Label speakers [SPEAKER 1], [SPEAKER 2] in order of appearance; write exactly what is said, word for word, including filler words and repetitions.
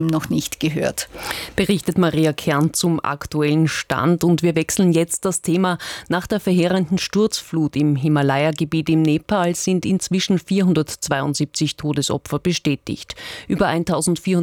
[SPEAKER 1] noch nicht gehört.
[SPEAKER 2] Berichtet Maria Kern zum aktuellen Stand. Und wir wechseln jetzt das Thema. Nach der verheerenden Sturzflut im Himalaya-Gebiet im Nepal sind inzwischen vierhundertzweiundsiebzig Todesopfer bestätigt. Über eintausendvierhundert